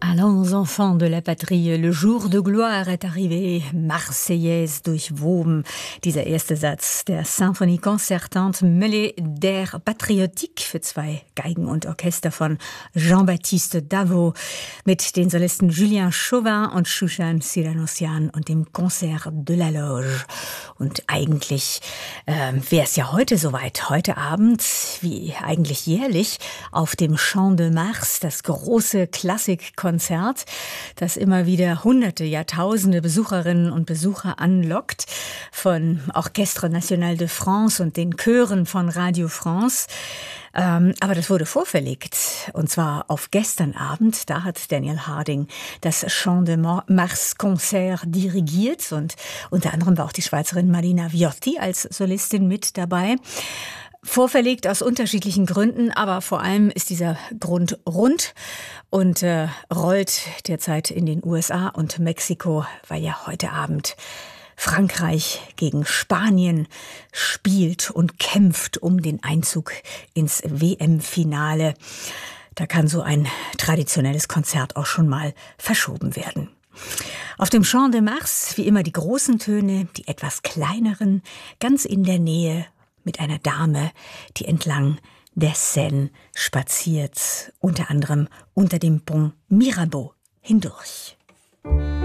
Allons, enfants de la patrie, le jour de gloire est arrivé, Marseillaise durchwoben. Dieser erste Satz der Symphonie concertante Mêlée d'air patriotique für 2 Geigen und Orchester von Jean-Baptiste Davo mit den Solisten Julien Chauvin und Shushan Siranossian und dem Concert de la Loge. Und eigentlich wäre es ja heute soweit, heute Abend, wie eigentlich jährlich, auf dem Champ de Mars, das große Klassikkonzert, das immer wieder Hunderte, Jahrtausende Besucherinnen und Besucher anlockt, von Orchestre National de France und den Chören von Radio France. Aber das wurde vorverlegt, und zwar auf gestern Abend. Da hat Daniel Harding das Champ de Mars Concert dirigiert und unter anderem war auch die Schweizerin Marina Viotti als Solistin mit dabei. Vorverlegt aus unterschiedlichen Gründen, aber vor allem ist dieser Grund rund und rollt derzeit in den USA und Mexiko, weil ja heute Abend Frankreich gegen Spanien spielt und kämpft um den Einzug ins WM-Finale. Da kann so ein traditionelles Konzert auch schon mal verschoben werden. Auf dem Champ de Mars wie immer die großen Töne, die etwas kleineren, ganz in der Nähe mit einer Dame, die entlang der Seine spaziert, unter anderem unter dem Pont Mirabeau hindurch.